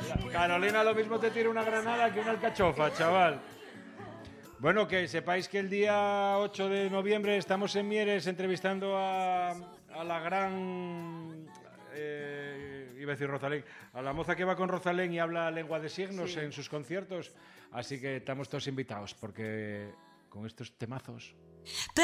Carolina lo mismo te tira una granada que una alcachofa, chaval. Bueno, que sepáis que el día 8 de noviembre estamos en Mieres entrevistando a la gran... iba a decir Rosalén, a la moza que va con Rosalén y habla lengua de signos en sus conciertos. Así que estamos todos invitados, porque con estos temazos...